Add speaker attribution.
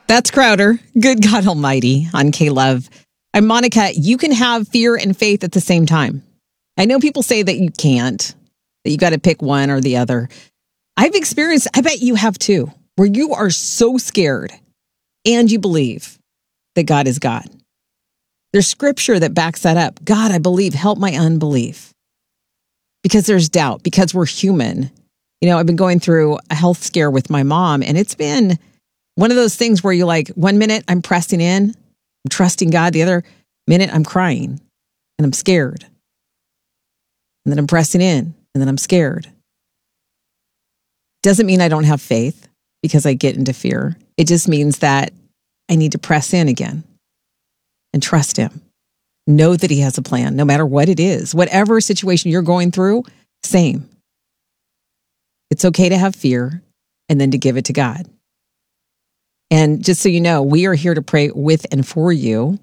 Speaker 1: That's Crowder. Good God Almighty on K-Love. I'm Monica. You can have fear and faith at the same time. I know people say that you can't, that you got to pick one or the other. I've experienced, I bet you have too, where you are so scared and you believe that God is God. There's scripture that backs that up. God, I believe, help my unbelief. Because there's doubt, because we're human. You know, I've been going through a health scare with my mom, and it's been one of those things where you're like, 1 minute I'm pressing in, I'm trusting God. The other minute I'm crying and I'm scared. And then I'm pressing in and then I'm scared. Doesn't mean I don't have faith because I get into fear. It just means that I need to press in again and trust him. Know that he has a plan, no matter what it is. Whatever situation you're going through, same. It's okay to have fear and then to give it to God. And just so you know, we are here to pray with and for you.